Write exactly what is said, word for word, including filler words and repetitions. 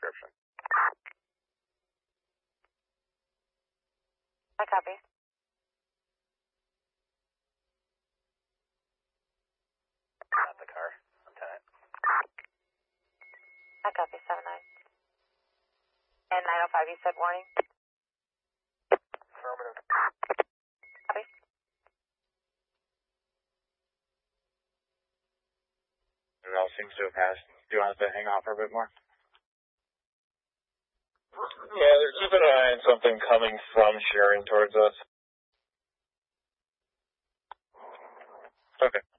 description. I copy. Not the car, Lieutenant. I copy, seven nine. And nine oh five, you said warning? Affirmative. Copy. It all seems to have passed. Do you want us to hang off for a bit more? Yeah, they're keeping an eye on something coming from Sharing towards us. Okay.